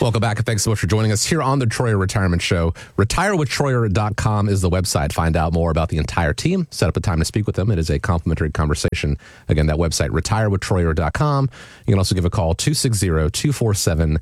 Welcome back, and thanks so much for joining us here on the Troyer Retirement Show. RetireWithTroyer.com is the website. Find out more about the entire team. Set up a time to speak with them. It is a complimentary conversation. Again, that website, RetireWithTroyer.com. You can also give a call, 260-247-9099,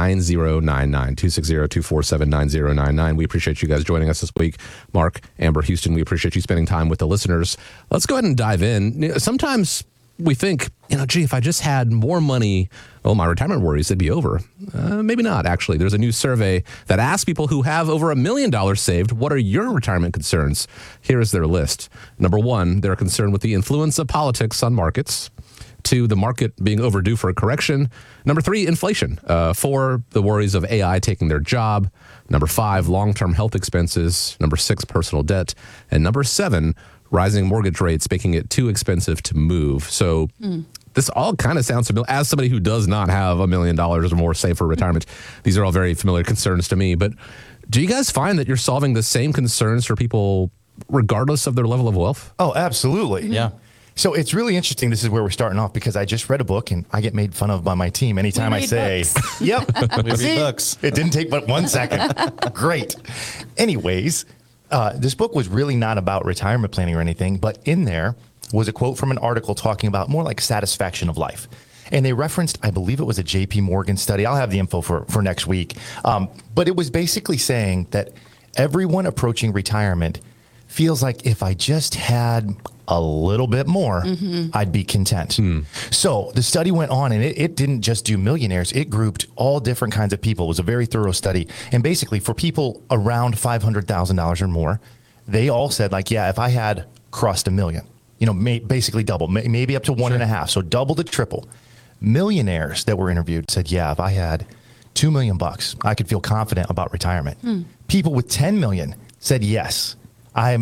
260-247-9099. We appreciate you guys joining us this week. Mark, Amber, Houston, we appreciate you spending time with the listeners. Let's go ahead and dive in. Sometimes we think, gee, if I just had more money, my retirement worries would be over. Maybe not, actually. There's a new survey that asks people who have over $1 million saved, what are your retirement concerns? Here is their list. Number one, they're concerned with the influence of politics on markets. 2, the market being overdue for a correction. Number 3, inflation. 4, the worries of AI taking their job. Number 5, long-term health expenses. Number 6, personal debt. And number 7, rising mortgage rates, making it too expensive to move. So this all kind of sounds familiar. As somebody who does not have $1 million or more saved for retirement, these are all very familiar concerns to me. But do you guys find that you're solving the same concerns for people regardless of their level of wealth? Oh, absolutely. Yeah. So it's really interesting. This is where we're starting off because I just read a book and I get made fun of by my team anytime I say, yep, we read books. It didn't take but 1 second. Great. Anyways, this book was really not about retirement planning or anything, but in there was a quote from an article talking about more like satisfaction of life. And they referenced, I believe it was a JP Morgan study. I'll have the info for next week. But it was basically saying that everyone approaching retirement feels like if I just had a little bit more, I'd be content. So the study went on and it didn't just do millionaires. It grouped all different kinds of people. It was a very thorough study. And basically for people around $500,000 or more, they all said like, yeah, if I had crossed $1 million, basically double, maybe up to 1.5. So double to triple. Millionaires that were interviewed said, yeah, if I had $2 million, I could feel confident about retirement. People with 10 million said, yes, I'm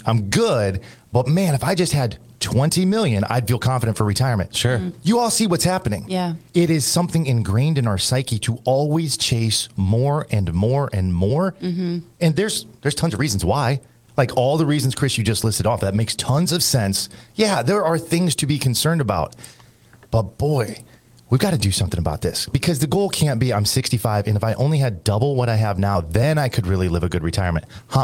good. But man, if I just had 20 million, I'd feel confident for retirement. Sure. You all see what's happening. Yeah. It is something ingrained in our psyche to always chase more and more and more. And there's tons of reasons why. Like all the reasons, Chris, you just listed off, that makes tons of sense. Yeah, there are things to be concerned about. But boy, we've got to do something about this because the goal can't be I'm 65 and if I only had double what I have now, then I could really live a good retirement.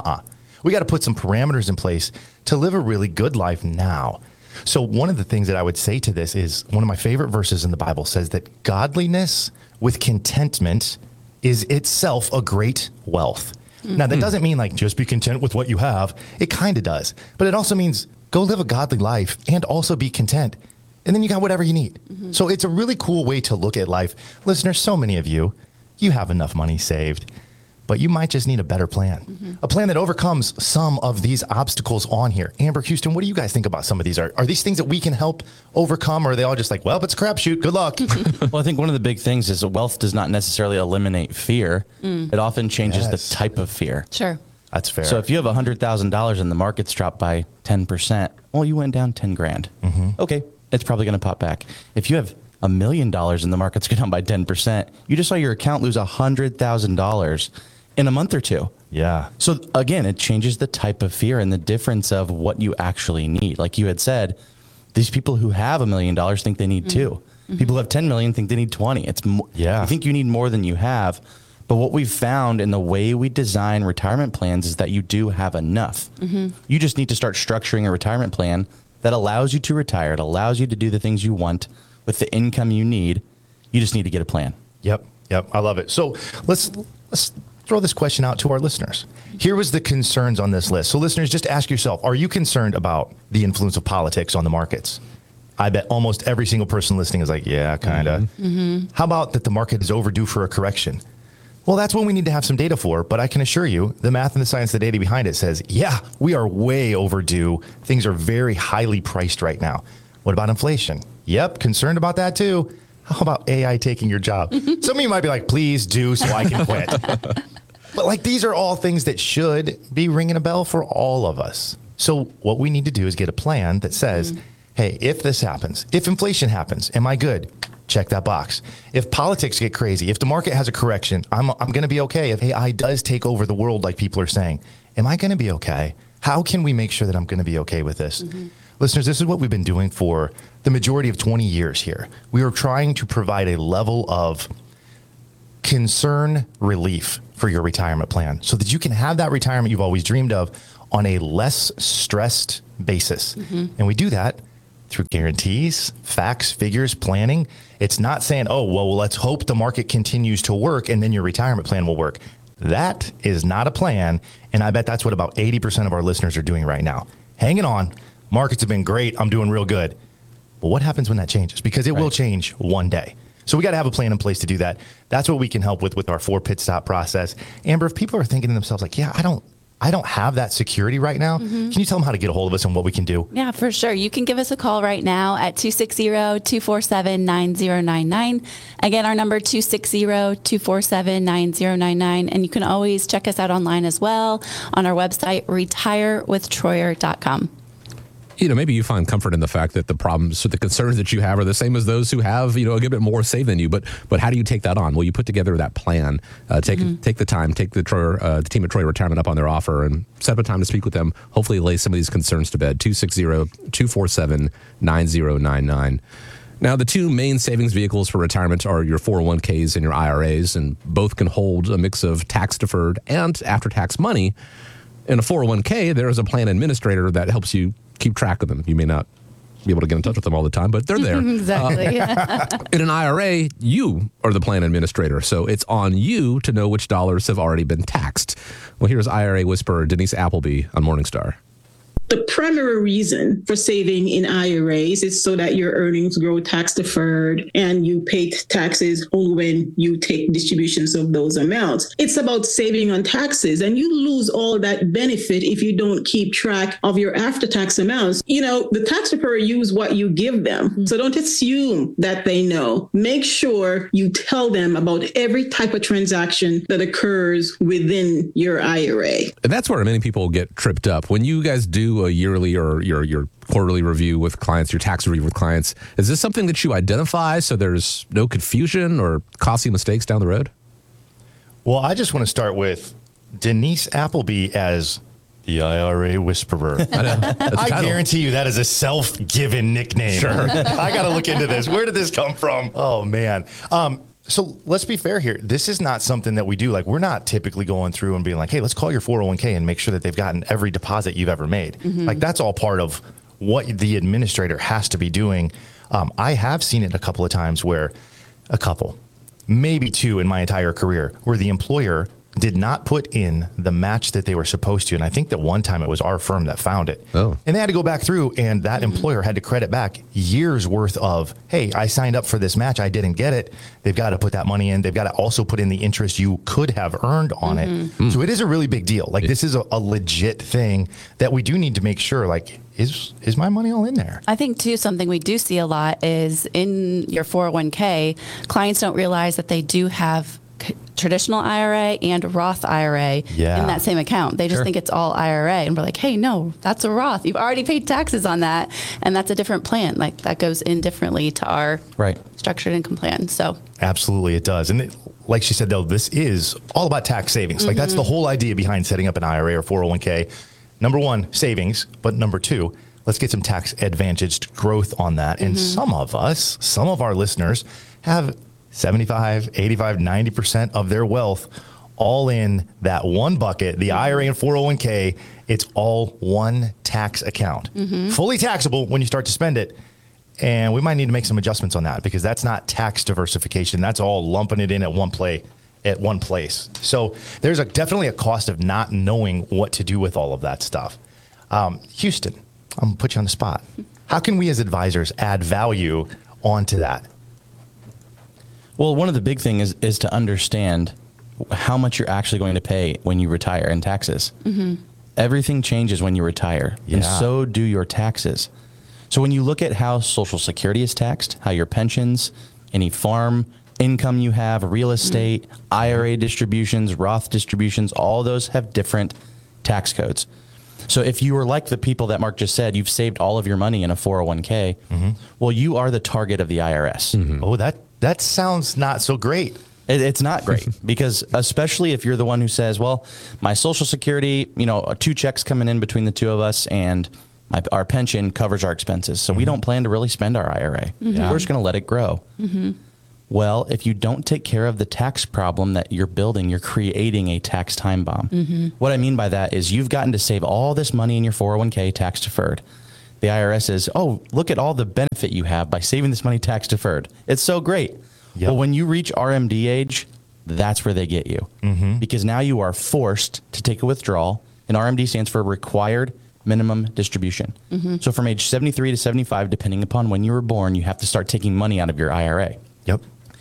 We got to put some parameters in place to live a really good life now. So one of the things that I would say to this is one of my favorite verses in the Bible says that godliness with contentment is itself a great wealth. Now, that doesn't mean like just be content with what you have. It kind of does. But it also means go live a godly life and also be content. And then you got whatever you need. So it's a really cool way to look at life. Listeners, so many of you have enough money saved, but you might just need a better plan. A plan that overcomes some of these obstacles on here. Amber, Houston, what do you guys think about some of these? Are these things that we can help overcome, or are they all just like, well, it's a crapshoot, good luck? Well, I think one of the big things is that wealth does not necessarily eliminate fear. It often changes the type of fear. Sure. That's fair. So if you have $100,000 and the market's dropped by 10%, well, you went down 10 grand. Okay, it's probably going to pop back. If you have $1 million and the market's going down by 10%, you just saw your account lose $100,000 in a month or two. Yeah. So again, it changes the type of fear and the difference of what you actually need. Like you had said, these people who have $1 million think they need 2. People who have 10 million think they need 20. It's I think you need more than you have. But what we've found in the way we design retirement plans is that you do have enough. You just need to start structuring a retirement plan that allows you to retire. It allows you to do the things you want with the income you need. You just need to get a plan. Yep. I love it. So let's throw this question out to our listeners. Here was the concerns on this list. So listeners, just ask yourself, are you concerned about the influence of politics on the markets? I bet almost every single person listening is like, yeah, kind of. How about that the market is overdue for a correction? Well, that's what we need to have some data for. But I can assure you, the math and the science, the data behind it says, yeah, we are way overdue. Things are very highly priced right now. What about inflation? Yep, concerned about that too. How about AI taking your job? Some of you might be like, please do so I can quit. But like, these are all things that should be ringing a bell for all of us. So what we need to do is get a plan that says, hey, if this happens, if inflation happens, am I good? Check that box. If politics get crazy, if the market has a correction, I'm going to be okay. If AI does take over the world, like people are saying, am I going to be okay? How can we make sure that I'm going to be okay with this? Listeners, this is what we've been doing for the majority of 20 years here. We are trying to provide a level of concern relief for your retirement plan so that you can have that retirement you've always dreamed of on a less stressed basis. And we do that through guarantees, facts, figures, planning. It's not saying, oh, well, let's hope the market continues to work and then your retirement plan will work. That is not a plan. And I bet that's what about 80% of our listeners are doing right now. Hanging on. Markets have been great. I'm doing real good. But what happens when that changes? Because it will change one day. So we got to have a plan in place to do that. That's what we can help with our 4 pit stop process. Amber, if people are thinking to themselves like, yeah, I don't have that security right now. Can you tell them how to get a hold of us and what we can do? Yeah, for sure. You can give us a call right now at 260-247-9099. Again, our number 260-247-9099. And you can always check us out online as well on our website, retirewithtroyer.com. Maybe you find comfort in the fact that the problems or the concerns that you have are the same as those who have, a good bit more saved than you. But how do you take that on? Well, you put together that plan, take the time, take the team at Troyer Retirement up on their offer and set up a time to speak with them. Hopefully lay some of these concerns to bed. 260-247-9099. Now, the 2 main savings vehicles for retirement are your 401ks and your IRAs, and both can hold a mix of tax-deferred and after-tax money. In a 401k, there is a plan administrator that helps you keep track of them. You may not be able to get in touch with them all the time, but they're there. Exactly. In an IRA, you are the plan administrator, so it's on you to know which dollars have already been taxed. Well, here's IRA whisperer Denise Appleby on Morningstar. The primary reason for saving in IRAs is so that your earnings grow tax deferred and you pay taxes only when you take distributions of those amounts. It's about saving on taxes, and you lose all that benefit if you don't keep track of your after-tax amounts. The tax preparer use what you give them. So don't assume that they know. Make sure you tell them about every type of transaction that occurs within your IRA. And that's where many people get tripped up. When you guys do a yearly or your quarterly review with clients, your tax review with clients, is this something that you identify so there's no confusion or costly mistakes down the road? Well, I just want to start with Denise Appleby as the IRA whisperer. I guarantee you that is a self-given nickname. Sure. I got to look into this. Where did this come from? Oh, man. So let's be fair here. This is not something that we do. Like, we're not typically going through and being like, hey, let's call your 401k and make sure that they've gotten every deposit you've ever made. Like, that's all part of what the administrator has to be doing. I have seen it a couple of times where maybe 2 in my entire career, where the employer did not put in the match that they were supposed to. And I think that one time it was our firm that found it. Oh. And they had to go back through, and that employer had to credit back years worth of, hey, I signed up for this match. I didn't get it. They've got to put that money in. They've got to also put in the interest you could have earned on it. So it is a really big deal. Like, this is a legit thing that we do need to make sure, like, is my money all in there? I think, too, something we do see a lot is in your 401k, clients don't realize that they do have traditional IRA and Roth IRA in that same account. They just think it's all IRA. And we're like, hey, no, that's a Roth. You've already paid taxes on that. And that's a different plan. Like, that goes in differently to our structured income plan. So absolutely, it does. And like she said, though, this is all about tax savings. Like, that's the whole idea behind setting up an IRA or 401k. Number 1, savings. But number 2, let's get some tax advantaged growth on that. And some of our listeners have 75, 85, 90% of their wealth all in that one bucket, the IRA and 401k. It's all one tax account, fully taxable when you start to spend it. And we might need to make some adjustments on that, because that's not tax diversification. That's all lumping it in at one place. So there's definitely a cost of not knowing what to do with all of that stuff. Houston, I'm gonna put you on the spot. How can we as advisors add value onto that? Well, one of the big things is to understand how much you're actually going to pay when you retire in taxes. Everything changes when you retire, and so do your taxes. So when you look at how Social Security is taxed, how your pensions, any farm income you have, real estate, IRA distributions, Roth distributions, all those have different tax codes. So if you were like the people that Mark just said, you've saved all of your money in a 401k, well, you are the target of the IRS. Oh, that sounds not so great. It's not great, because especially if you're the one who says, well, my Social Security, 2 checks coming in between the 2 of us, and our pension covers our expenses. So we don't plan to really spend our IRA. We're just going to let it grow. Well, if you don't take care of the tax problem that you're building, you're creating a tax time bomb. What I mean by that is you've gotten to save all this money in your 401k tax deferred. The IRS is, oh, look at all the benefit you have by saving this money tax deferred. It's so great. Yep. Well, when you reach RMD age, that's where they get you. Because now you are forced to take a withdrawal, and RMD stands for required minimum distribution. So from age 73 to 75, depending upon when you were born, you have to start taking money out of your IRA. Yep.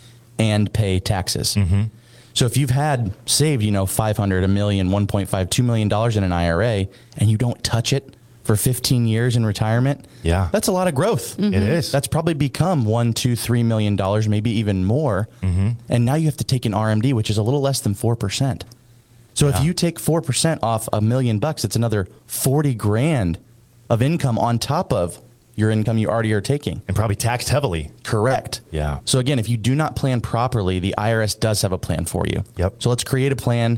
And pay taxes. So if you've had saved, $500, $1 million, $1.5, $2 million in an IRA, and you don't touch it for 15 years in retirement, that's a lot of growth. It is. That's probably become $1, $2, $3 million, maybe even more. And now you have to take an RMD, which is a little less than 4%. So if you take 4% off $1 million, it's another 40 grand of income on top of your income you already are taking. And probably taxed heavily. Correct. Yeah. So again, if you do not plan properly, the IRS does have a plan for you. Yep. So let's create a plan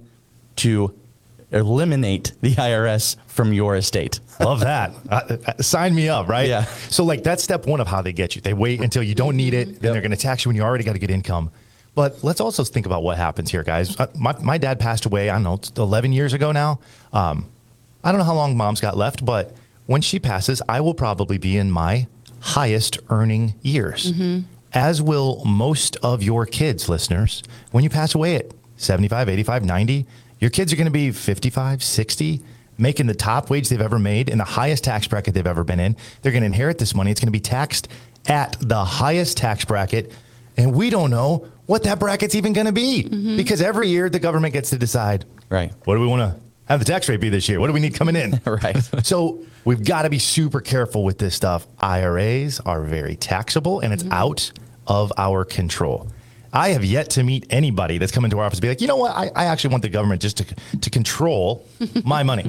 to eliminate the IRS from your estate. Love that. Sign me up, right? Yeah. So like that's step one of how they get you. They wait until you don't need it. Then they're going to tax you when you already got a good income. But let's also think about what happens here, guys. My dad passed away, I don't know, 11 years ago now. I don't know how long mom's got left, but when she passes, I will probably be in my highest earning years, as will most of your kids, listeners. When you pass away at 75, 85, 90, your kids are going to be 55, 60, making the top wage they've ever made in the highest tax bracket they've ever been in. They're going to inherit this money. It's going to be taxed at the highest tax bracket. And we don't know what that bracket's even going to be because every year the government gets to decide, Right. what do we want to have the tax rate be this year? What do we need coming in? Right. So we've got to be super careful with this stuff. IRAs are very taxable and it's out of our control. I have yet to meet anybody that's come into our office and be like, you know what? I actually want the government just to control my money.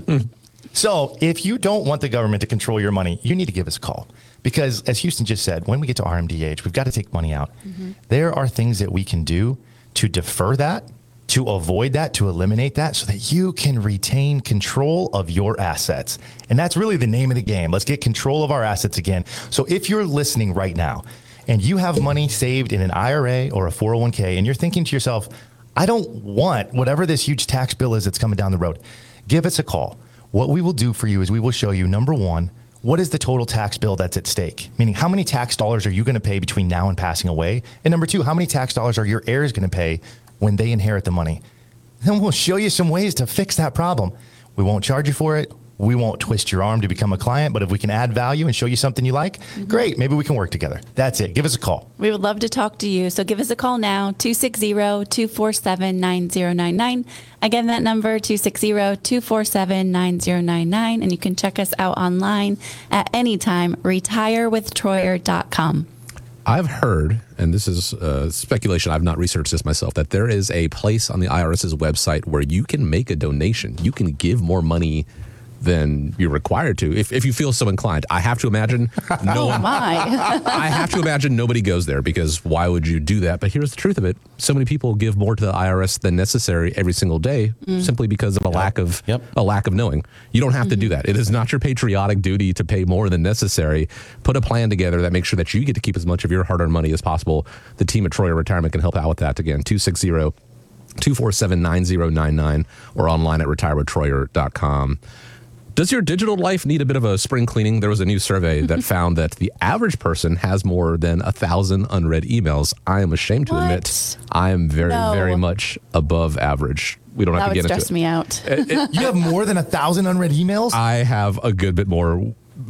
So if you don't want the government to control your money, you need to give us a call. Because as Houston just said, when we get to RMD age, we've got to take money out. There are things that we can do to defer that, to avoid that, to eliminate that so that you can retain control of your assets. And that's really the name of the game. Let's get control of our assets again. So if you're listening right now and you have money saved in an IRA or a 401k and you're thinking to yourself, I don't want whatever this huge tax bill is that's coming down the road, give us a call. What we will do for you is we will show you, number one, what is the total tax bill that's at stake? Meaning, how many tax dollars are you going to pay between now and passing away? And number two, how many tax dollars are your heirs going to pay when they inherit the money? Then we'll show you some ways to fix that problem. We won't charge you for it. We won't twist your arm to become a client, but if we can add value and show you something you like, great. Maybe we can work together. That's it. Give us a call. We would love to talk to you. So give us a call now, 260-247-9099. Again, that number, 260-247-9099. And you can check us out online at anytime, retirewithtroyer.com. I've heard, and this is speculation, I've not researched this myself, that there is a place on the IRS's website where you can make a donation. You can give more money than you're required to, if you feel so inclined. I have to imagine I have to imagine nobody goes there, because why would you do that? But here's the truth of it. So many people give more to the IRS than necessary every single day simply because of a lack of knowing. You don't have to do that. It is not your patriotic duty to pay more than necessary. Put a plan together that makes sure that you get to keep as much of your hard-earned money as possible. The team at Troyer Retirement can help out with that. Again, 260-247-9099 or online at retirewithtroyer.com. Does your digital life need a bit of a spring cleaning? There was a new survey that found that the average person has more than 1,000 unread emails. I am ashamed to admit I am very much above average. We don't have to get into it. That would stress me out. You have more than 1,000 unread emails? I have a good bit more.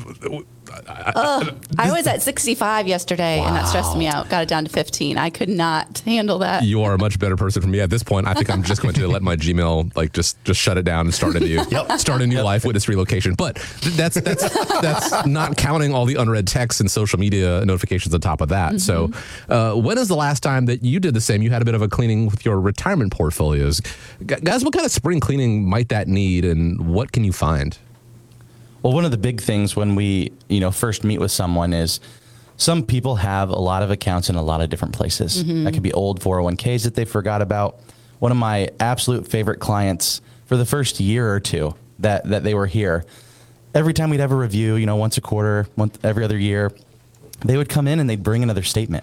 I was at 65 yesterday, and that stressed me out. Got it down to 15. I could not handle that. You are a much better person for me at this point. I think I'm just going to let my Gmail just shut it down and start a new life, witness relocation. But that's not counting all the unread texts and social media notifications on top of that. So when is the last time that you did the same? You had a bit of a cleaning with your retirement portfolios. Guys, what kind of spring cleaning might that need, and what can you find? Well, one of the big things when we, first meet with someone is some people have a lot of accounts in a lot of different places. That could be old 401ks that they forgot about. One of my absolute favorite clients for the first year or two that they were here, every time we'd have a review, once a quarter, every other year, they would come in and they'd bring another statement.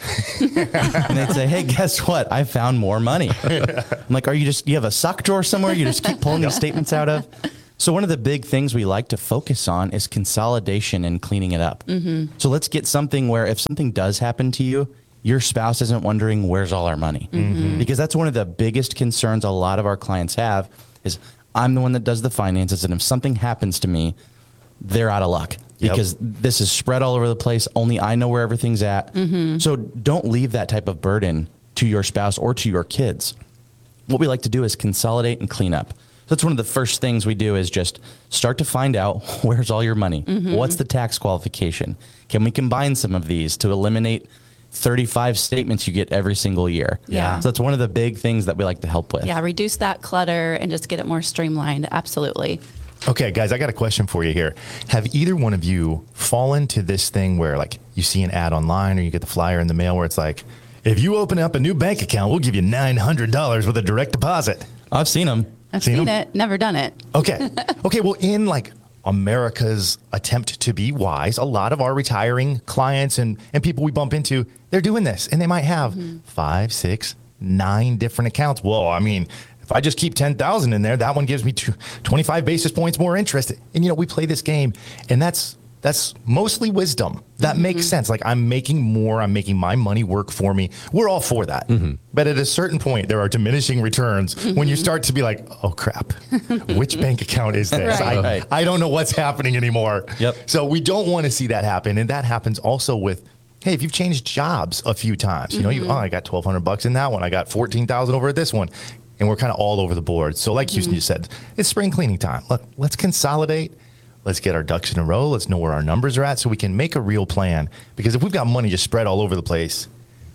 And they'd say, hey, guess what? I found more money. I'm like, you have a sock drawer somewhere you just keep pulling these statements out of? So one of the big things we like to focus on is consolidation and cleaning it up. Mm-hmm. So let's get something where if something does happen to you, your spouse isn't wondering, where's all our money? Mm-hmm. Because that's one of the biggest concerns a lot of our clients have is I'm the one that does the finances. And if something happens to me, they're out of luck. Because this is spread all over the place. Only I know where everything's at. Mm-hmm. So don't leave that type of burden to your spouse or to your kids. What we like to do is consolidate and clean up. So that's one of the first things we do is just start to find out where's all your money. Mm-hmm. What's the tax qualification? Can we combine some of these to eliminate 35 statements you get every single year? Yeah. So that's one of the big things that we like to help with. Yeah, reduce that clutter and just get it more streamlined. Absolutely. Okay, guys, I got a question for you here. Have either one of you fallen to this thing where like you see an ad online or you get the flyer in the mail where it's like, if you open up a new bank account, we'll give you $900 with a direct deposit? I've seen them. I've seen it, never done it. Okay. Okay, well, in like America's attempt to be wise, a lot of our retiring clients and people we bump into, they're doing this and they might have 5, 6, 9 different accounts. Well, I mean, if I just keep 10,000 in there, that one gives me 25 basis points more interest. And, we play this game and that's mostly wisdom. That makes sense. Like I'm making my money work for me. We're all for that. Mm-hmm. But at a certain point, there are diminishing returns when you start to be like, oh crap, which bank account is this? Right. I don't know what's happening anymore. Yep. So we don't want to see that happen. And that happens also with, hey, if you've changed jobs a few times, I got $1,200 in that one. I got 14,000 over at this one. And we're kind of all over the board. So like Houston just said, it's spring cleaning time. Let's consolidate. Let's get our ducks in a row. Let's know where our numbers are at so we can make a real plan. Because if we've got money just spread all over the place,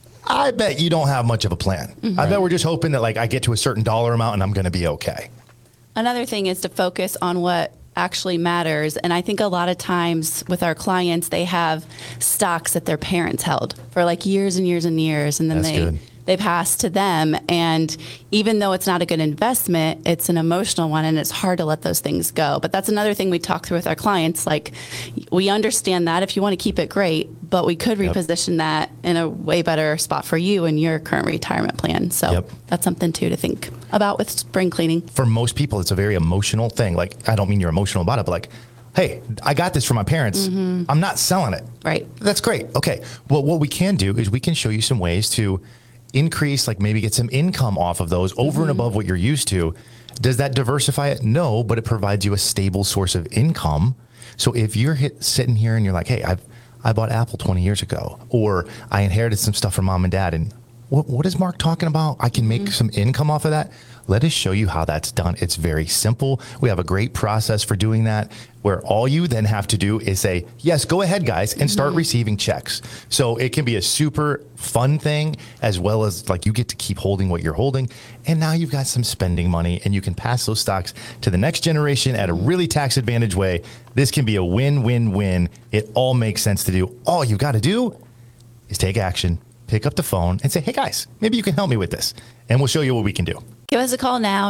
I bet you don't have much of a plan. Mm-hmm. I bet we're just hoping that like I get to a certain dollar amount and I'm going to be okay. Another thing is to focus on what actually matters. And I think a lot of times with our clients, they have stocks that their parents held for like years and years and years. And then they pass to them. And even though it's not a good investment, it's an emotional one and it's hard to let those things go. But that's another thing we talk through with our clients. Like we understand that if you want to keep it, great, but we could reposition that in a way better spot for you in your current retirement plan. So that's something too to think about with spring cleaning. For most people, it's a very emotional thing. Like, I don't mean you're emotional about it, but like, hey, I got this from my parents. Mm-hmm. I'm not selling it. Right. That's great. Okay. Well, what we can do is we can show you some ways to increase, like maybe get some income off of those over and above what you're used to. Does that diversify it? No, but it provides you a stable source of income. So if you're sitting here and you're like, hey, I bought Apple 20 years ago, or I inherited some stuff from mom and dad, and what is Mark talking about? I can make some income off of that. Let us show you how that's done. It's very simple. We have a great process for doing that, where all you then have to do is say, yes, go ahead, guys, and start receiving checks. So it can be a super fun thing, as well as like you get to keep holding what you're holding. And now you've got some spending money and you can pass those stocks to the next generation at a really tax advantage way. This can be a win-win-win. It all makes sense to do. All you got to do is take action, pick up the phone and say, hey guys, maybe you can help me with this. And we'll show you what we can do. Give us a call now,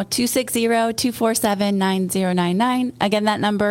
260-247-9099. Again, that number,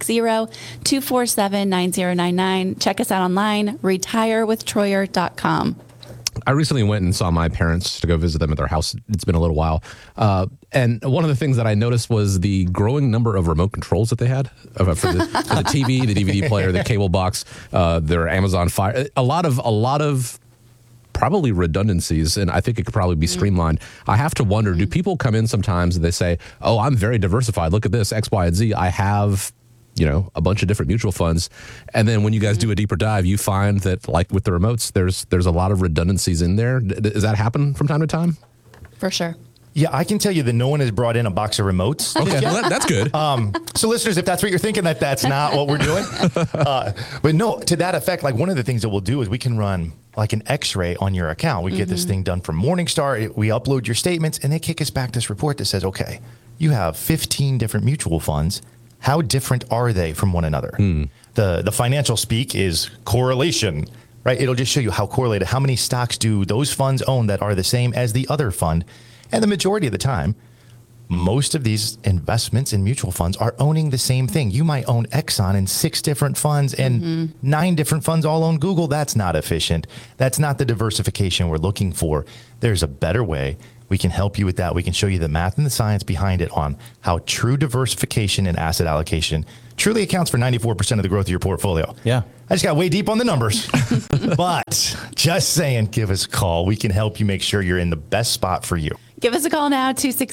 260-247-9099. Check us out online, retirewithtroyer.com. I recently went and saw my parents to go visit them at their house. It's been a little while. And one of the things that I noticed was the growing number of remote controls that they had for the TV, the DVD player, the cable box, their Amazon Fire. A lot of probably redundancies, and I think it could probably be streamlined. I have to wonder, do people come in sometimes and they say, oh, I'm very diversified. Look at this, X, Y, and Z. I have, a bunch of different mutual funds. And then when you guys do a deeper dive, you find that, like with the remotes, there's a lot of redundancies in there. Does that happen from time to time? For sure. Yeah, I can tell you that no one has brought in a box of remotes. Okay, well, that's good. So listeners, if that's what you're thinking, that's not what we're doing. But no, to that effect, like one of the things that we'll do is we can run like an x-ray on your account. We get this thing done from Morningstar. We upload your statements and they kick us back this report that says, okay, you have 15 different mutual funds. How different are they from one another? The financial speak is correlation, right? It'll just show you how correlated, how many stocks do those funds own that are the same as the other fund. And the majority of the time, most of these investments in mutual funds are owning the same thing. You might own Exxon in 6 different funds and 9 different funds all own Google. That's not efficient. That's not the diversification we're looking for. There's a better way. We can help you with that. We can show you the math and the science behind it on how true diversification and asset allocation truly accounts for 94% of the growth of your portfolio. Yeah. I just got way deep on the numbers. But just saying, give us a call. We can help you make sure you're in the best spot for you. Give us a call now,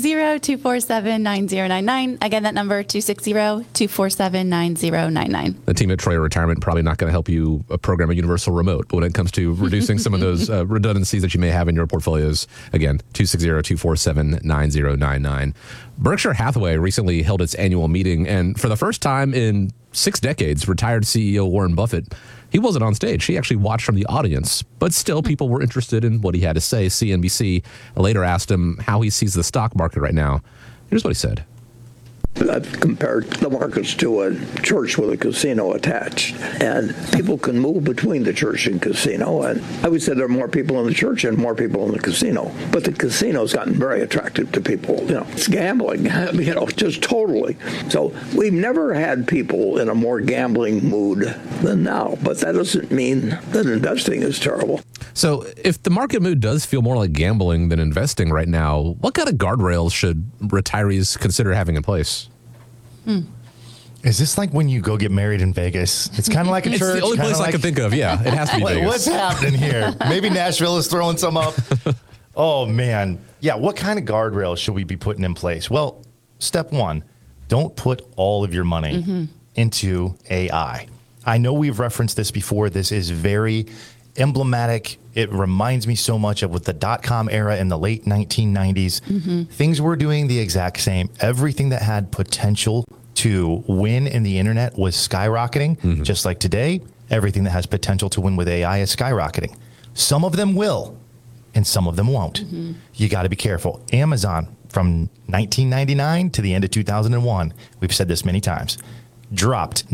260-247-9099. Again, that number, 260-247-9099. The team at Troyer Retirement probably not going to help you program a universal remote, but when it comes to reducing some of those redundancies that you may have in your portfolios, again, 260-247-9099. Berkshire Hathaway recently held its annual meeting, and for the first time in 6 decades, retired CEO Warren Buffett, he wasn't on stage. He actually watched from the audience, but still people were interested in what he had to say. CNBC later asked him how he sees the stock market right now. Here's what he said. I've compared the markets to a church with a casino attached, and people can move between the church and casino. And I would say there are more people in the church and more people in the casino, but the casino's gotten very attractive to people. It's gambling, just totally. So we've never had people in a more gambling mood than now, but that doesn't mean that investing is terrible. So if the market mood does feel more like gambling than investing right now, what kind of guardrails should retirees consider having in place? Is this like when you go get married in Vegas? It's kind of like a church. It's the only place I can think of. Yeah, it has to be Vegas. What's happening here? Maybe Nashville is throwing some up. Oh, man. Yeah, what kind of guardrails should we be putting in place? Well, step 1, don't put all of your money into AI. I know we've referenced this before. This is very emblematic. It reminds me so much of with the .com era in the late 1990s. Things were doing the exact same. Everything that had potential to win in the internet was skyrocketing. Just like today, everything that has potential to win with AI is skyrocketing. Some of them will, and some of them won't. You got to be careful. Amazon, from 1999 to the end of 2001, we've said this many times, dropped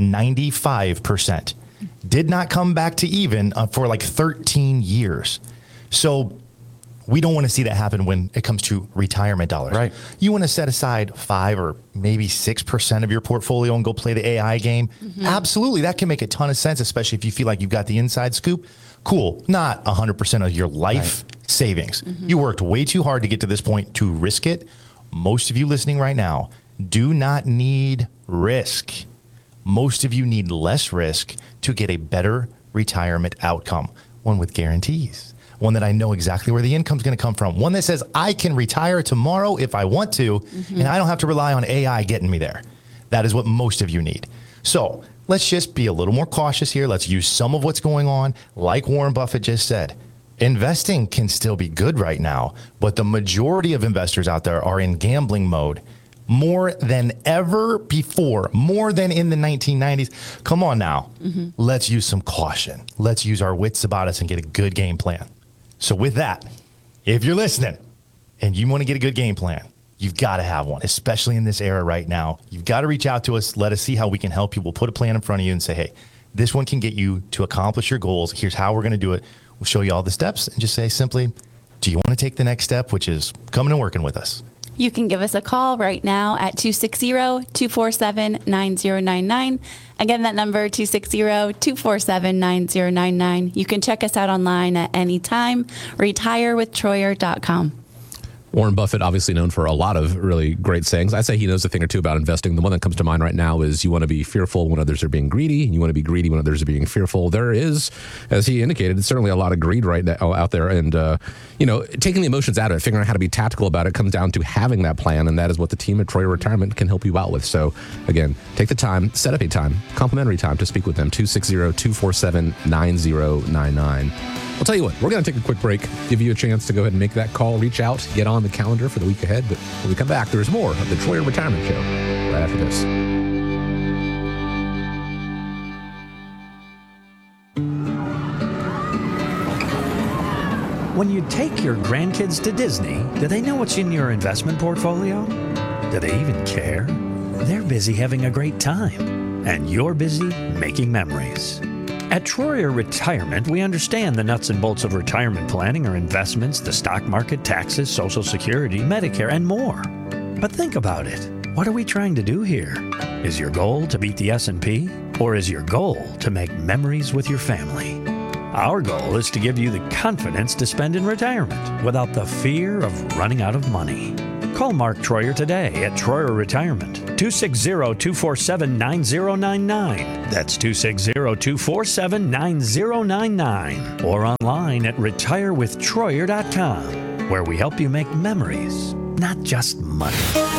95%. Did not come back to even for like 13 years. So we don't want to see that happen when it comes to retirement dollars. Right. You want to set aside 5 or maybe 6% of your portfolio and go play the AI game. Absolutely. That can make a ton of sense, especially if you feel like you've got the inside scoop. Cool. Not 100% of your life savings. You worked way too hard to get to this point to risk it. Most of you listening right now do not need risk. Most of you need less risk to get a better retirement outcome, one with guarantees, one that I know exactly where the income's going to come from, one that says I can retire tomorrow if I want to, and I don't have to rely on AI getting me there. That is what most of you need. So let's just be a little more cautious here. Let's use some of what's going on. Like Warren Buffett just said, investing can still be good right now, but the majority of investors out there are in gambling mode. More than ever before, more than in the 1990s. Come on now. Let's use some caution. Let's use our wits about us and get a good game plan. So with that, if you're listening and you want to get a good game plan, you've got to have one, especially in this era right now. You've got to reach out to us. Let us see how we can help you. We'll put a plan in front of you and say, hey, this one can get you to accomplish your goals. Here's how we're going to do it. We'll show you all the steps and just say simply, do you want to take the next step, which is coming and working with us? You can give us a call right now at 260-247-9099. Again, that number, 260-247-9099. You can check us out online at any time, retirewithtroyer.com. Warren Buffett, obviously known for a lot of really great sayings. I say he knows a thing or two about investing. The one that comes to mind right now is you want to be fearful when others are being greedy, and you want to be greedy when others are being fearful. There is, as he indicated, certainly a lot of greed right now out there. And, taking the emotions out of it, figuring out how to be tactical about it comes down to having that plan, and that is what the team at Troyer Retirement can help you out with. So, again, take the time, set up a time, complimentary time to speak with them, 260-247-9099. I'll tell you what, we're going to take a quick break, give you a chance to go ahead and make that call, reach out, get on the calendar for the week ahead. But when we come back, there's more of the Troyer Retirement Show right after this. When you take your grandkids to Disney, do they know what's in your investment portfolio? Do they even care? They're busy having a great time, and you're busy making memories. At Troyer Retirement, we understand the nuts and bolts of retirement planning or investments, the stock market, taxes, Social Security, Medicare, and more. But think about it. What are we trying to do here? Is your goal to beat the S&P? Or is your goal to make memories with your family? Our goal is to give you the confidence to spend in retirement without the fear of running out of money. Call Mark Troyer today at Troyer Retirement, 260-247-9099. That's 260-247-9099. Or online at retirewithtroyer.com, where we help you make memories, not just money.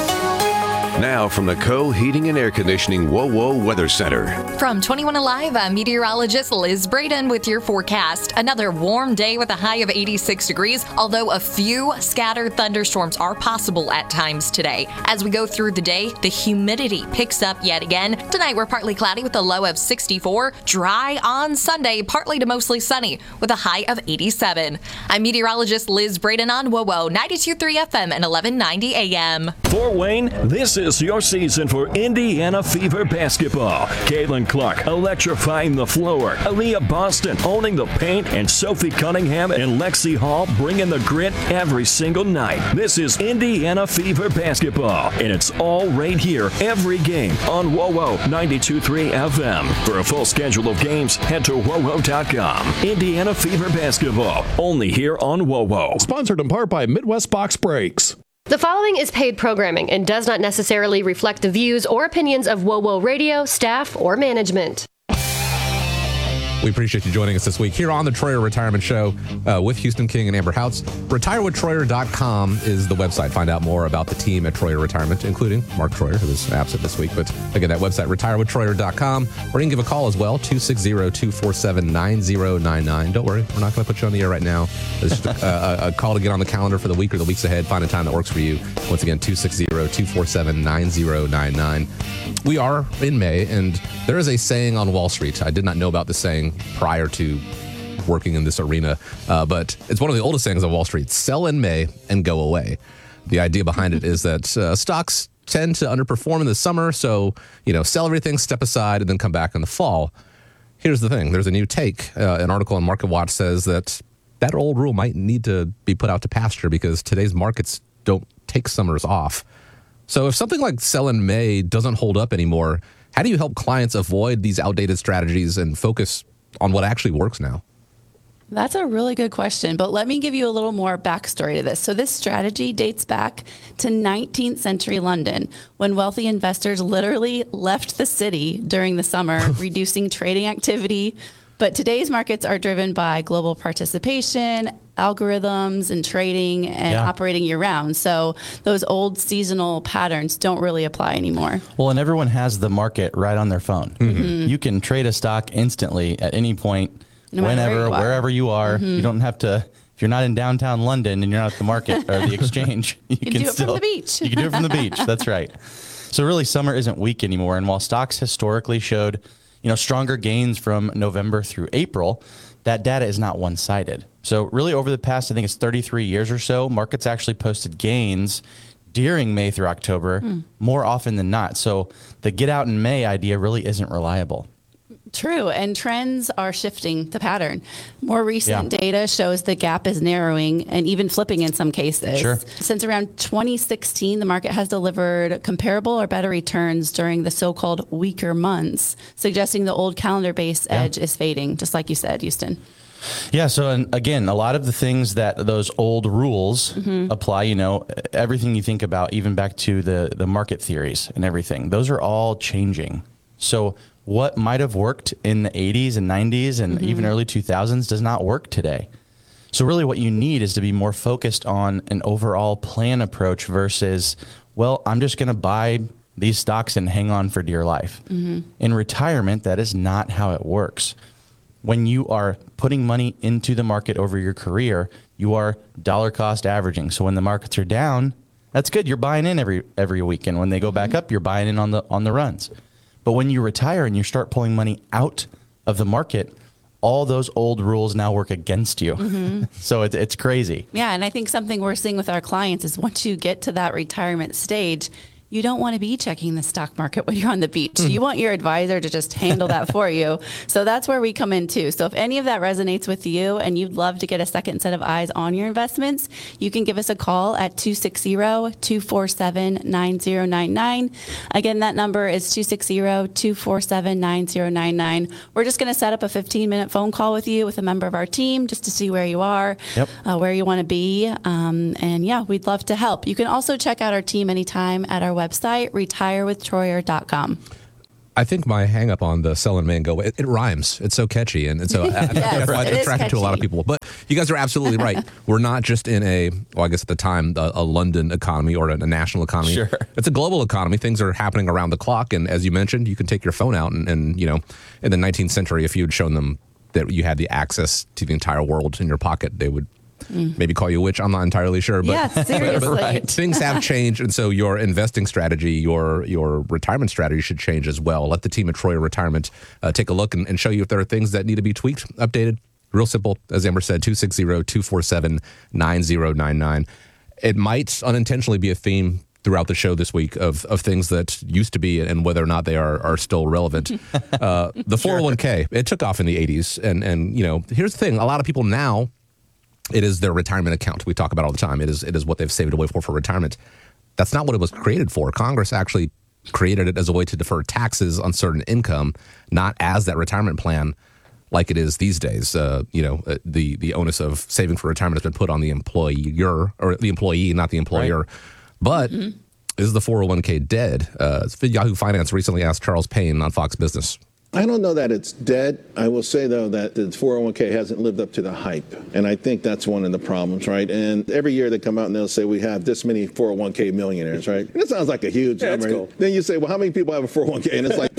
Now from the Co-Heating and Air Conditioning WOWO Weather Center. From 21 Alive, I'm meteorologist Liz Braden with your forecast. Another warm day with a high of 86 degrees, although a few scattered thunderstorms are possible at times today. As we go through the day, the humidity picks up yet again. Tonight, we're partly cloudy with a low of 64. Dry on Sunday, partly to mostly sunny with a high of 87. I'm meteorologist Liz Braden on WOWO 92.3 FM and 1190 AM. Fort Wayne, this is your season for Indiana Fever basketball. Caitlin Clark electrifying the floor. Aaliyah Boston owning the paint, and Sophie Cunningham and Lexi Hall bringing the grit every single night. This is Indiana Fever basketball, and it's all right here every game on WOWO 92.3 FM. For a full schedule of games, head to WOWO.com. Indiana Fever basketball, only here on WOWO. Sponsored in part by Midwest Box Brakes. The following is paid programming and does not necessarily reflect the views or opinions of WOWO Radio, staff, or management. We appreciate you joining us this week here on the Troyer Retirement Show with Houston King and Amber Houts. RetireWithTroyer.com is the website. Find out more about the team at Troyer Retirement, including Mark Troyer, who is absent this week. But again, that website, RetireWithTroyer.com, or you can give a call as well, 260-247-9099. Don't worry, we're not going to put you on the air right now. It's just a call to get on the calendar for the week or the weeks ahead. Find a time that works for you. Once again, 260-247-9099. We are in May, and there is a saying on Wall Street. I did not know about this saying prior to working in this arena, but it's one of the oldest sayings on Wall Street: sell in May and go away. The idea behind it is that stocks tend to underperform in the summer, so sell everything, step aside, and then come back in the fall. Here's the thing: there's a new take. An article on MarketWatch says that old rule might need to be put out to pasture because today's markets don't take summers off. So if something like sell in May doesn't hold up anymore, how do you help clients avoid these outdated strategies and focus on what actually works now? That's a really good question, but let me give you a little more backstory to this. So this strategy dates back to 19th century London, when wealthy investors literally left the city during the summer, reducing trading activity. But today's markets are driven by global participation, algorithms, and trading and operating year-round. So those old seasonal patterns don't really apply anymore. Well, and everyone has the market right on their phone. Mm-hmm. You can trade a stock instantly at any point, whenever, wherever you are. Mm-hmm. You don't have to, if you're not in downtown London and you're not at the market or the exchange, you can do it from the beach. You can do it from the beach. That's right. So really, summer isn't weak anymore. And while stocks historically showed stronger gains from November through April, that data is not one-sided. So really over the past, I think it's 33 years or so, markets actually posted gains during May through October more often than not. So the get out in May idea really isn't reliable. True. And trends are shifting the pattern. More recent data shows the gap is narrowing and even flipping in some cases. Sure. Since around 2016, the market has delivered comparable or better returns during the so-called weaker months, suggesting the old calendar-based edge is fading, just like you said, Houston. Yeah. So, and again, a lot of the things that those old rules apply, everything you think about, even back to the market theories and everything, those are all changing. So what might have worked in the 80s and 90s and even early 2000s does not work today. So really what you need is to be more focused on an overall plan approach versus, well, I'm just going to buy these stocks and hang on for dear life. In retirement, that is not how it works. When you are putting money into the market over your career, you are dollar cost averaging. So when the markets are down, that's good. You're buying in every week. And when they go back up, you're buying in on the runs. But when you retire and you start pulling money out of the market, all those old rules now work against you. So it's crazy. Yeah. And I think something we're seeing with our clients is once you get to that retirement stage, you don't want to be checking the stock market when you're on the beach. You want your advisor to just handle that for you. So that's where we come in too. So if any of that resonates with you and you'd love to get a second set of eyes on your investments, you can give us a call at 260-247-9099. Again, that number is 260-247-9099. We're just going to set up a 15-minute phone call with you with a member of our team just to see where you are, where you want to be. And yeah, we'd love to help. You can also check out our team anytime at our website, retirewithtroyer.com. I think my hang up on the Sell and Mango, it rhymes. It's so catchy. And so Yes, it's attractive to a lot of people. But you guys are absolutely right. We're not just in I guess at the time, a London economy or a national economy. Sure. It's a global economy. Things are happening around the clock. And as you mentioned, you can take your phone out and in the 19th century, if you had shown them that you had the access to the entire world in your pocket, they would maybe call you a witch. I'm not entirely sure, but, yeah, seriously. but things have changed, and so your investing strategy, your retirement strategy should change as well. Let the team at Troyer Retirement take a look and show you if there are things that need to be tweaked, updated. Real simple, as Amber said, 260-247-9099. It might unintentionally be a theme throughout the show this week of things that used to be and whether or not they are still relevant. The 401k, it took off in the 80s, and here's the thing: a lot of people now, it is their retirement account. We talk about all the time. It is what they've saved away for retirement. That's not what it was created for. Congress actually created it as a way to defer taxes on certain income, not as that retirement plan like it is these days. The onus of saving for retirement has been put on the employer or the employee, not the employer. Right. But is the 401k dead? Yahoo Finance recently asked Charles Payne on Fox Business. I don't know that it's dead. I will say, though, that the 401k hasn't lived up to the hype. And I think that's one of the problems, right? And every year they come out and they'll say we have this many 401k millionaires, right? And it sounds like a huge number. Cool. Then you say, well, how many people have a 401k? And it's like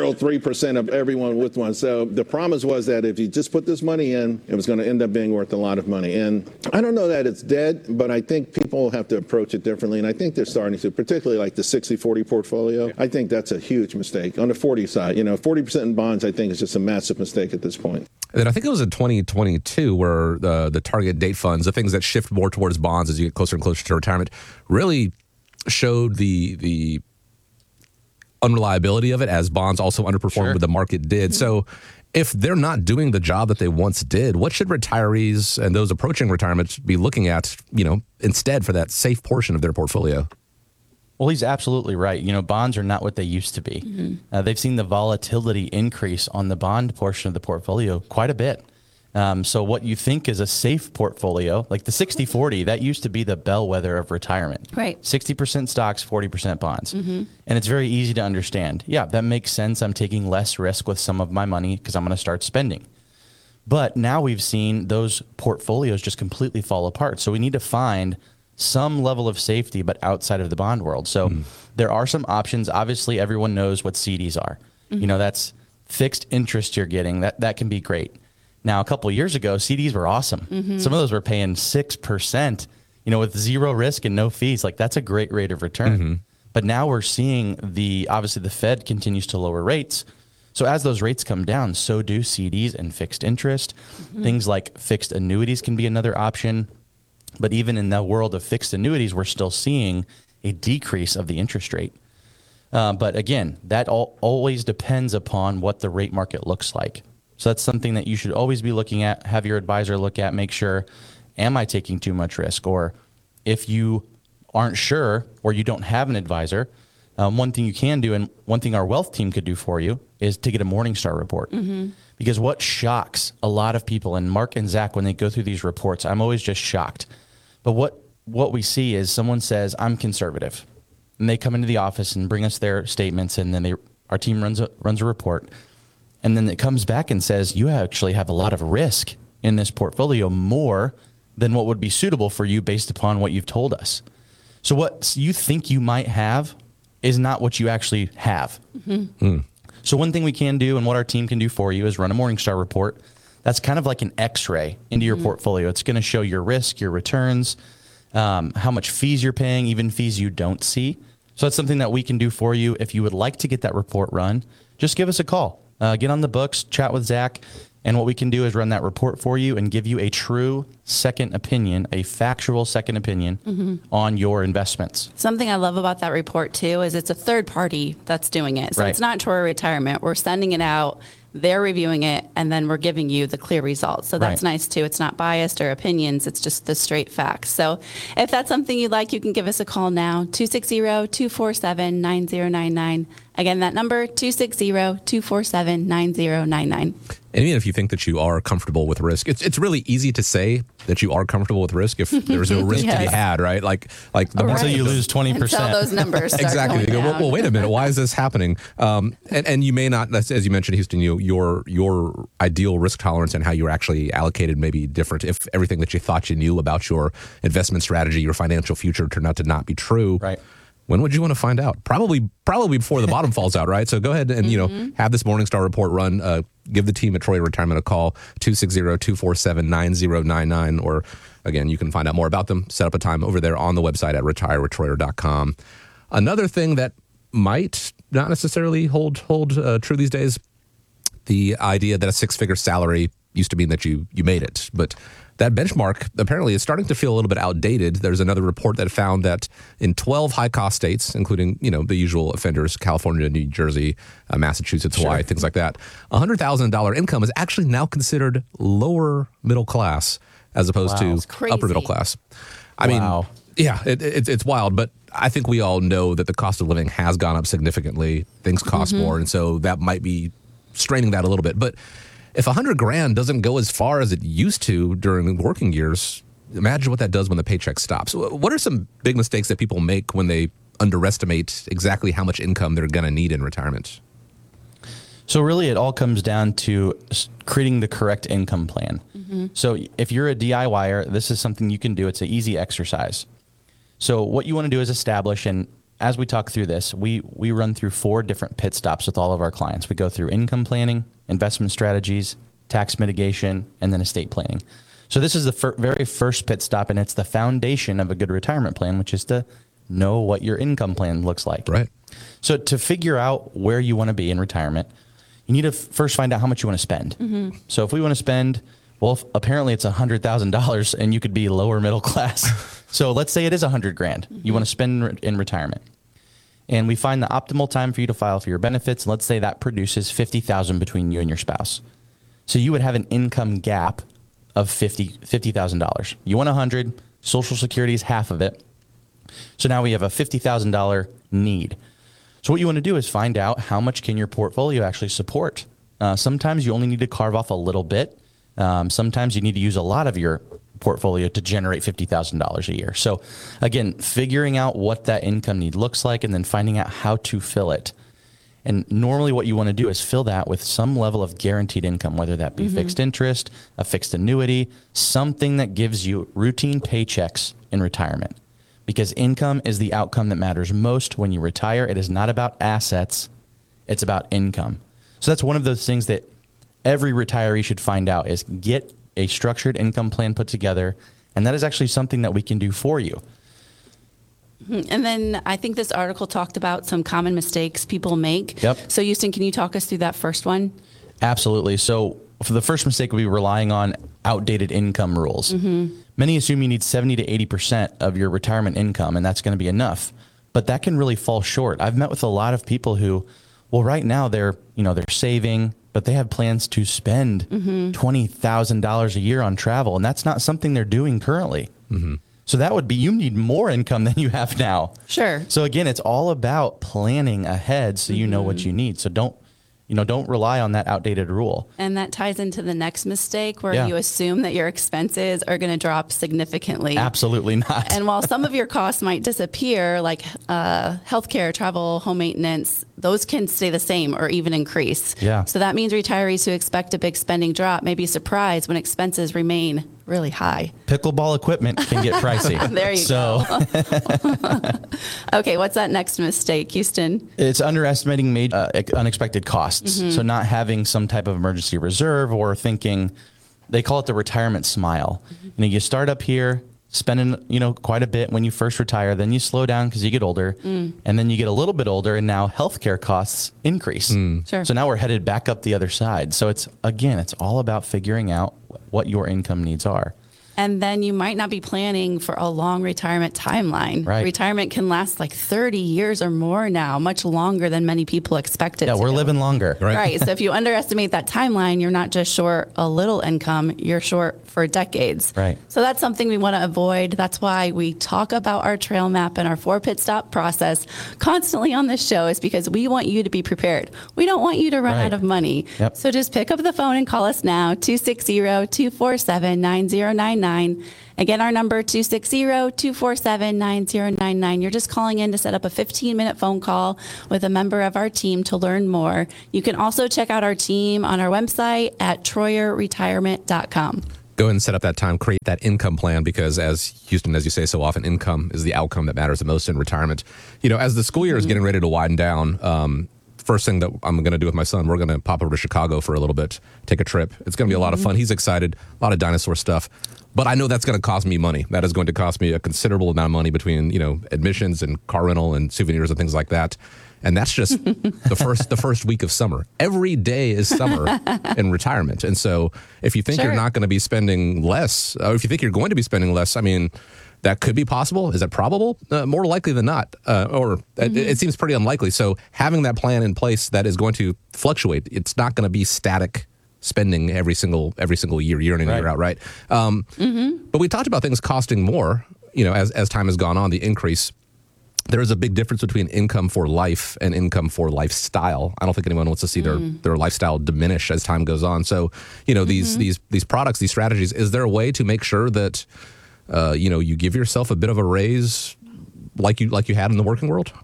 0.03% of everyone with one. So the promise was that if you just put this money in, it was going to end up being worth a lot of money. And I don't know that it's dead, but I think people have to approach it differently. And I think they're starting to, particularly like the 60-40 portfolio. I think that's a huge mistake. On the 40 side, 40% in bonds, I think, is just a massive mistake at this point. And then I think it was in 2022 where the target date funds, the things that shift more towards bonds as you get closer and closer to retirement, really showed the unreliability of it, as bonds also underperformed what the market did. So if they're not doing the job that they once did, what should retirees and those approaching retirement be looking at, instead for that safe portion of their portfolio? Well, he's absolutely right. Bonds are not what they used to be. They've seen the volatility increase on the bond portion of the portfolio quite a bit. So what you think is a safe portfolio, like the 60-40, that used to be the bellwether of retirement. Right. 60% stocks, 40% bonds. And it's very easy to understand. Yeah, that makes sense. I'm taking less risk with some of my money because I'm going to start spending. But now we've seen those portfolios just completely fall apart. So we need to find some level of safety, but outside of the bond world. So there are some options. Obviously, everyone knows what CDs are. That's fixed interest you're getting. That can be great. Now, a couple of years ago, CDs were awesome. Some of those were paying 6%, with zero risk and no fees. Like, that's a great rate of return. But now we're seeing obviously the Fed continues to lower rates. So as those rates come down, so do CDs and fixed interest. Things like fixed annuities can be another option. But even in the world of fixed annuities, we're still seeing a decrease of the interest rate. But again, that always depends upon what the rate market looks like. So that's something that you should always be looking at, have your advisor look at, make sure, am I taking too much risk? Or if you aren't sure or you don't have an advisor, one thing you can do, and one thing our wealth team could do for you, is to get a Morningstar report. Because what shocks a lot of people, and Mark and Zach, when they go through these reports, I'm always just shocked. But what we see is someone says, I'm conservative. And they come into the office and bring us their statements, and then our team runs a report. And then it comes back and says, you actually have a lot of risk in this portfolio, more than what would be suitable for you based upon what you've told us. So what you think you might have is not what you actually have. So one thing we can do, and what our team can do for you, is run a Morningstar report. That's kind of like an X-ray into your portfolio. It's going to show your risk, your returns, how much fees you're paying, even fees you don't see. So that's something that we can do for you. If you would like to get that report run, just give us a call. Get on the books, chat with Zach, And what we can do is run that report for you and give you a true second opinion, a factual second opinion on your investments. Something I love about that report too is it's a third party that's doing it. So it's not Toro Retirement. We're sending it out, they're reviewing it, and then we're giving you the clear results. So that's nice too. It's not biased or opinions. It's just the straight facts. So if that's something you'd like, you can give us a call now, 260-247-9099. Again, that number, 260-247-9099. And even if you think that you are comfortable with risk, it's really easy to say that you are comfortable with risk if there's no risk to be had, right? Like the so you lose 20%. Until those numbers start exactly. You go, going well, wait a minute. Why is this happening? And you may not, as you mentioned, Houston, your ideal risk tolerance and how you're actually allocated may be different. If everything that you thought you knew about your investment strategy, your financial future turned out to not be true. Right. When would you want to find out? Probably before the bottom falls out, right? So go ahead and, have this Morningstar report run. Give the team at Troy Retirement a call, 260-247-9099. Or, again, you can find out more about them. Set up a time over there on the website at retirewithtroyer.com. Another thing that might not necessarily hold true these days, the idea that a six-figure salary used to mean that you made it. But that benchmark apparently is starting to feel a little bit outdated. There's another report that found that in 12 high-cost states, including, the usual offenders, California, New Jersey, Massachusetts, Hawaii, things like that, $100,000 income is actually now considered lower middle class as opposed to upper middle class. I mean, yeah, it's wild, but I think we all know that the cost of living has gone up significantly. Things cost more, and so that might be straining that a little bit. But if $100,000 doesn't go as far as it used to during working years, imagine what that does when the paycheck stops. What are some big mistakes that people make when they underestimate exactly how much income they're going to need in retirement? So really it all comes down to creating the correct income plan. So if you're a DIYer, this is something you can do. It's an easy exercise. So what you want to do is establish, and as we talk through this, we run through 4 different pit stops with all of our clients. We go through income planning, investment strategies, tax mitigation, and then estate planning. So this is the very first pit stop, and it's the foundation of a good retirement plan, which is to know what your income plan looks like. Right. So to figure out where you want to be in retirement, you need to first find out how much you want to spend. So if we want to spend, well, apparently it's $100,000 and you could be lower middle class. So let's say it is $100,000 you want to spend in retirement. And we find the optimal time for you to file for your benefits. Let's say that produces $50,000 between you and your spouse. So you would have an income gap of $50,000. You want $100,000, Social Security is half of it. So now we have a $50,000 need. So what you want to do is find out how much can your portfolio actually support. Sometimes you only need to carve off a little bit. Sometimes you need to use a lot of your portfolio to generate $50,000 a year. So again, figuring out what that income need looks like and then finding out how to fill it. And normally what you want to do is fill that with some level of guaranteed income, whether that be fixed interest, a fixed annuity, something that gives you routine paychecks in retirement. Because income is the outcome that matters most when you retire. It is not about assets, it's about income. So that's one of those things that every retiree should find out is get a structured income plan put together, and that is actually something that we can do for you. And then I think this article talked about some common mistakes people make. Yep. So Houston, can you talk us through that first one? Absolutely. So for the first mistake, we'll be relying on outdated income rules. Many assume you need 70 to 80% of your retirement income, and that's going to be enough. But that can really fall short. I've met with a lot of people who, well, right now they're saving, but they have plans to spend $20,000 a year on travel, and that's not something they're doing currently. So that would be, you need more income than you have now. Sure. So again, it's all about planning ahead so you know what you need. So don't rely on that outdated rule. And that ties into the next mistake where you assume that your expenses are going to drop significantly. Absolutely not. And while some of your costs might disappear, like healthcare, travel, home maintenance, those can stay the same or even increase. Yeah. So that means retirees who expect a big spending drop may be surprised when expenses remain really high. Pickleball equipment can get pricey. There you go. Okay, what's that next mistake, Houston? It's underestimating major unexpected costs. So not having some type of emergency reserve or thinking, they call it the retirement smile. You start up here, spending, quite a bit when you first retire. Then you slow down because you get older, and then you get a little bit older, and now healthcare costs increase. Sure. So now we're headed back up the other side. So it's all about figuring out what your income needs are. And then you might not be planning for a long retirement timeline. Right. Retirement can last like 30 years or more now, much longer than many people expect it to. Yeah, we're living longer. Right. So if you underestimate that timeline, you're not just short a little income, you're short for decades. Right. So that's something we want to avoid. That's why we talk about our trail map and our 4 pit stop process constantly on this show, is because we want you to be prepared. We don't want you to run out of money. Yep. So just pick up the phone and call us now, 260-247-9099. Again, our number, 260-247-9099. You're just calling in to set up a 15-minute phone call with a member of our team to learn more. You can also check out our team on our website at TroyerRetirement.com. Go ahead and set up that time, create that income plan, because as Houston, as you say so often, income is the outcome that matters the most in retirement. As the school year is getting ready to wind down, first thing that I'm going to do with my son, we're going to pop over to Chicago for a little bit, take a trip. It's going to be a lot of fun. He's excited, a lot of dinosaur stuff. But I know that's going to cost me money. That is going to cost me a considerable amount of money between, admissions and car rental and souvenirs and things like that. And that's just the first week of summer. Every day is summer in retirement. And so if you think you're not going to be spending less, or if you think you're going to be spending less, that could be possible. Is it probable? More likely than not. It seems pretty unlikely. So having that plan in place that is going to fluctuate, it's not going to be static spending every single year in and year out, right? But we talked about things costing more, as time has gone on, the increase. There is a big difference between income for life and income for lifestyle. I don't think anyone wants to see their lifestyle diminish as time goes on. So, these products, these strategies, is there a way to make sure that you give yourself a bit of a raise like you had in the working world?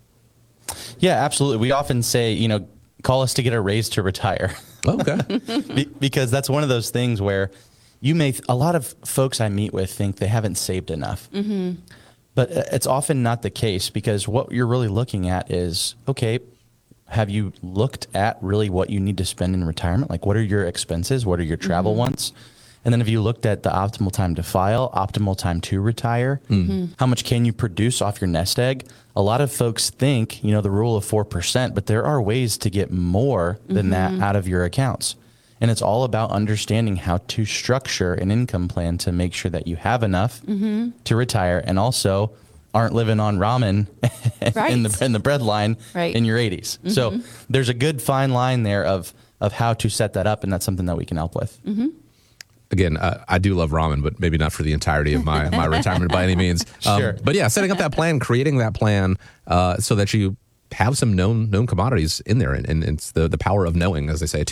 Yeah, absolutely. We often say, call us to get a raise to retire. Okay. Because that's one of those things where a lot of folks I meet with think they haven't saved enough. But it's often not the case, because what you're really looking at is, okay, have you looked at really what you need to spend in retirement? Like, what are your expenses? What are your travel wants? And then have you looked at the optimal time to file, optimal time to retire? How much can you produce off your nest egg? A lot of folks think, the rule of 4%, but there are ways to get more than that out of your accounts. And it's all about understanding how to structure an income plan to make sure that you have enough to retire, and also aren't living on ramen in the bread line in your 80s. So there's a good fine line there of how to set that up, and that's something that we can help with. Again, I do love ramen, but maybe not for the entirety of my retirement by any means. Sure. But yeah, setting up that plan, creating that plan so that you have some known commodities in there. And it's the power of knowing, as they say.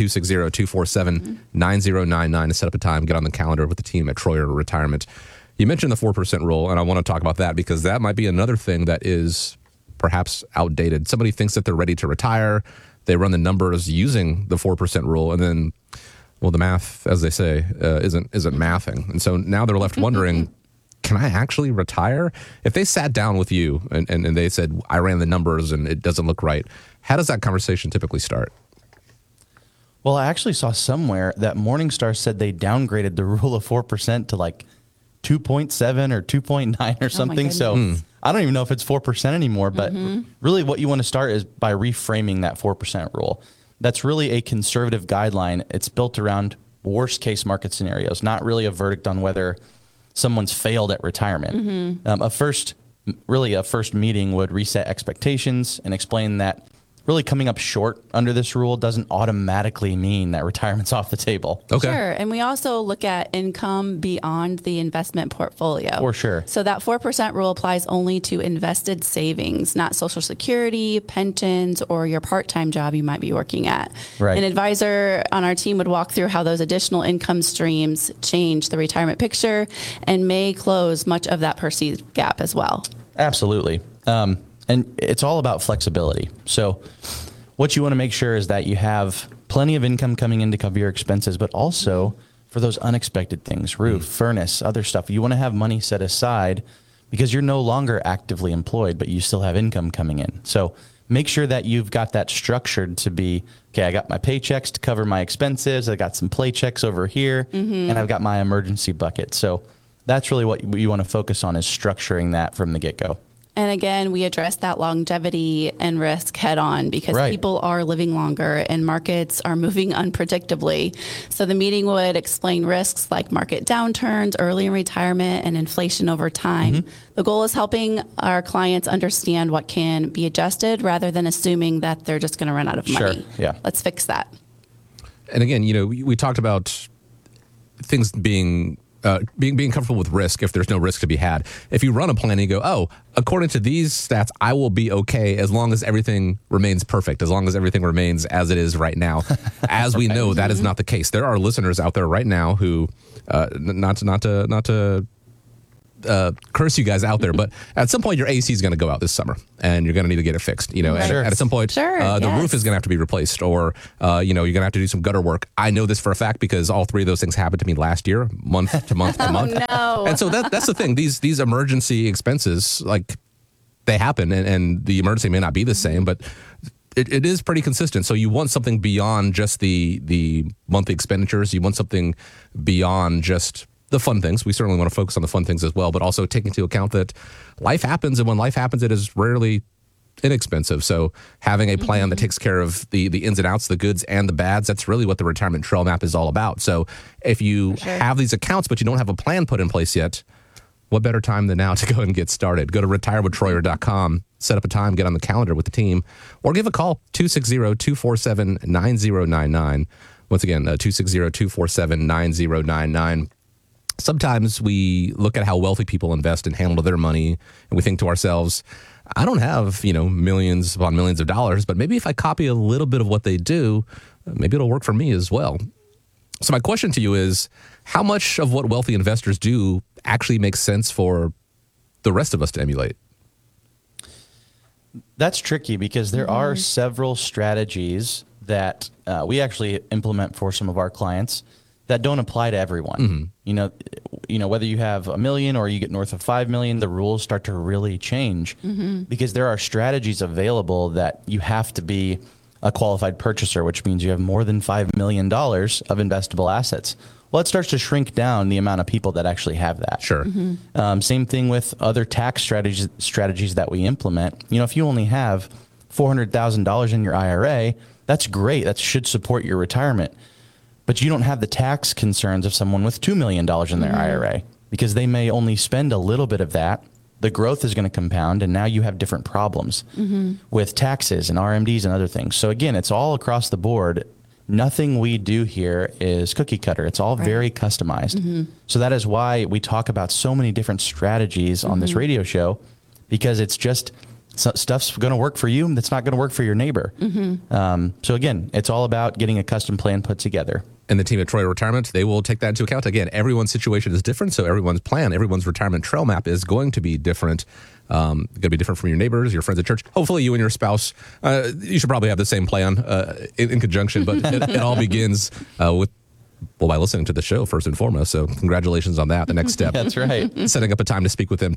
260-247-9099 to set up a time, get on the calendar with the team at Troyer Retirement. You mentioned the 4% rule, and I want to talk about that because that might be another thing that is perhaps outdated. Somebody thinks that they're ready to retire. They run the numbers using the 4% rule, and then, well, the math, as they say, isn't mathing. And so now they're left wondering, can I actually retire? If they sat down with you and they said, I ran the numbers and it doesn't look right, how does that conversation typically start? Well, I actually saw somewhere that Morningstar said they downgraded the rule of 4% to like 2.7 or 2.9 or something. So I don't even know if it's 4% anymore, but really what you want to start is by reframing that 4% rule. That's really a conservative guideline. It's built around worst case market scenarios, not really a verdict on whether someone's failed at retirement. A first meeting would reset expectations and explain that really coming up short under this rule doesn't automatically mean that retirement's off the table. Okay. Sure. And we also look at income beyond the investment portfolio. For sure. So that 4% rule applies only to invested savings, not Social Security, pensions, or your part-time job you might be working at. Right. An advisor on our team would walk through how those additional income streams change the retirement picture and may close much of that perceived gap as well. Absolutely. And it's all about flexibility. So what you want to make sure is that you have plenty of income coming in to cover your expenses, but also for those unexpected things, roof, furnace, other stuff. You want to have money set aside because you're no longer actively employed, but you still have income coming in. So make sure that you've got that structured to be, okay, I got my paychecks to cover my expenses. I got some play checks over here, and I've got my emergency bucket. So that's really what you want to focus on, is structuring that from the get-go. And again, we address that longevity and risk head on, because people are living longer and markets are moving unpredictably. So the meeting would explain risks like market downturns, early retirement, and inflation over time. The goal is helping our clients understand what can be adjusted rather than assuming that they're just going to run out of money. Yeah. Let's fix that. And again, we talked about things being comfortable with risk if there's no risk to be had. If you run a plan and you go, oh, according to these stats, I will be okay as long as everything remains perfect, as long as everything remains as it is right now. As we know, that is not the case. There are listeners out there right now who, not to curse you guys out there, but at some point your AC is going to go out this summer and you're going to need to get it fixed. At some point, the roof is going to have to be replaced, or you're going to have to do some gutter work. I know this for a fact because all three of those things happened to me last year, month to month to month. No. And so that's the thing. These emergency expenses, like, they happen, and the emergency may not be the same, but it is pretty consistent. So you want something beyond just the monthly expenditures. You want something beyond just the fun things. We certainly want to focus on the fun things as well, but also take into account that life happens, and when life happens, it is rarely inexpensive. So having a plan that takes care of the ins and outs, the goods and the bads, that's really what the retirement trail map is all about. So if you have these accounts, but you don't have a plan put in place yet, what better time than now to go ahead and get started? Go to retirewithtroyer.com, set up a time, get on the calendar with the team, or give a call, 260-247-9099. Once again, 260-247-9099. Sometimes we look at how wealthy people invest and handle their money, and we think to ourselves, I don't have, millions upon millions of dollars, but maybe if I copy a little bit of what they do, maybe it'll work for me as well. So my question to you is, how much of what wealthy investors do actually makes sense for the rest of us to emulate? That's tricky, because there are several strategies that we actually implement for some of our clients that don't apply to everyone. Whether you have $1 million or you get north of 5 million, the rules start to really change, because there are strategies available that you have to be a qualified purchaser, which means you have more than $5 million of investable assets. Well, it starts to shrink down the amount of people that actually have that. Sure. Same thing with other tax strategies that we implement. If you only have $400,000 in your IRA, that's great. That should support your retirement. But you don't have the tax concerns of someone with $2 million in their IRA, because they may only spend a little bit of that. The growth is going to compound, and now you have different problems with taxes and RMDs and other things. So again, it's all across the board. Nothing we do here is cookie cutter. It's all very customized. So that is why we talk about so many different strategies on this radio show, because it's just stuff's going to work for you that's not going to work for your neighbor. So again, it's all about getting a custom plan put together. And the team at Troyer Retirement, they will take that into account. Again, everyone's situation is different, so everyone's plan, everyone's retirement trail map is going to be different. Going to be different from your neighbors, your friends at church. Hopefully you and your spouse, you should probably have the same plan in conjunction, but it all begins by listening to the show first and foremost. So congratulations on that. The next step. That's right. Setting up a time to speak with them,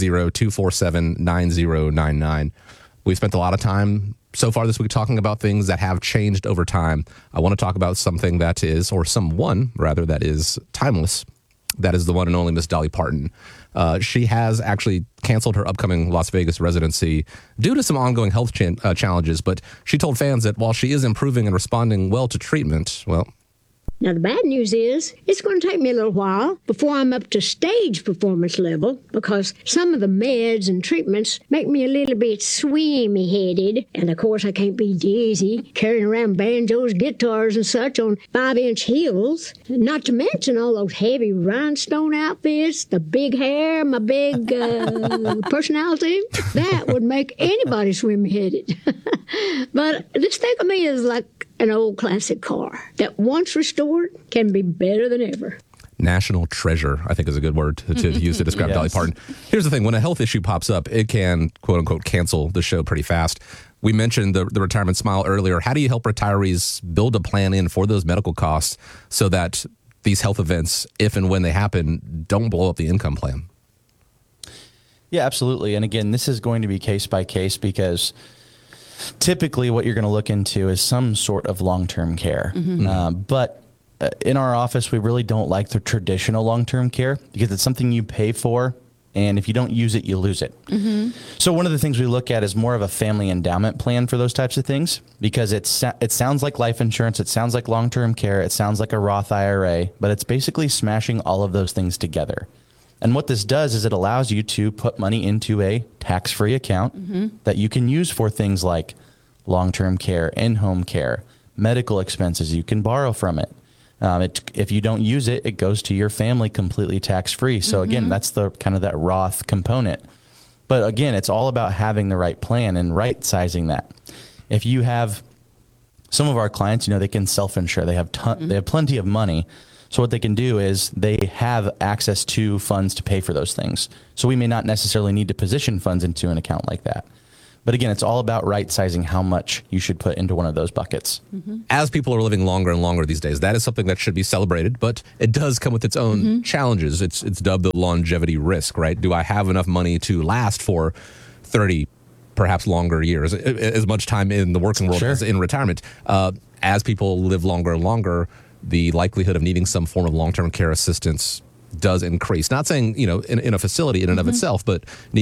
260-247-9099. We've spent a lot of time so far this week talking about things that have changed over time. I want to talk about something that is, or someone rather, that is timeless. That is the one and only Miss Dolly Parton. She has actually canceled her upcoming Las Vegas residency due to some ongoing health challenges, but she told fans that while she is improving and responding well to treatment, well, now, the bad news is it's going to take me a little while before I'm up to stage performance level, because some of the meds and treatments make me a little bit swimmy-headed. And, of course, I can't be dizzy carrying around banjos, guitars, and such on 5-inch heels. Not to mention all those heavy rhinestone outfits, the big hair, my big personality. That would make anybody swimmy-headed. But just think of me as like an old classic car that once restored can be better than ever. National treasure, I think, is a good word to use to describe Dolly Parton. Here's the thing. When a health issue pops up, it can, quote unquote, cancel the show pretty fast. We mentioned the retirement smile earlier. How do you help retirees build a plan in for those medical costs so that these health events, if and when they happen, don't blow up the income plan? Yeah, absolutely. And again, this is going to be case by case, because typically what you're going to look into is some sort of long-term care. But in our office, we really don't like the traditional long-term care because it's something you pay for, and if you don't use it, you lose it. So one of the things we look at is more of a family endowment plan for those types of things, because it sounds like life insurance, it sounds like long-term care, it sounds like a Roth IRA, but it's basically smashing all of those things together. And what this does is it allows you to put money into a tax-free account that you can use for things like long-term care, in-home care, medical expenses. You can borrow from it. If you don't use it, it goes to your family completely tax-free. So again, that's the kind of that Roth component. But again, it's all about having the right plan and right sizing that. If you have some of our clients, they can self-insure. They have they have plenty of money. So what they can do is they have access to funds to pay for those things. So we may not necessarily need to position funds into an account like that. But again, it's all about right sizing how much you should put into one of those buckets. As people are living longer and longer these days, that is something that should be celebrated, but it does come with its own challenges. It's dubbed the longevity risk, right? Do I have enough money to last for 30, perhaps longer years, as much time in the working world as in retirement? As people live longer and longer, the likelihood of needing some form of long-term care assistance does increase. Not saying, in a facility in and of itself, but